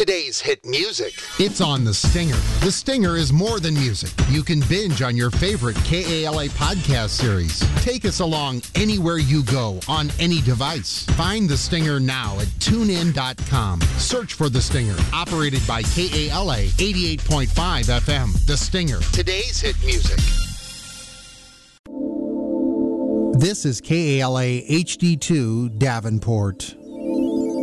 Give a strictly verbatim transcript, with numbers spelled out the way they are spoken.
Today's hit music. It's on The Stinger. The Stinger is more than music. You can binge on your favorite K A L A podcast series. Take us along anywhere you go on any device. Find The Stinger now at tune in dot com. Search for The Stinger, operated by K A L A eighty-eight point five F M. The Stinger. Today's hit music. This is K A L A H D two Davenport.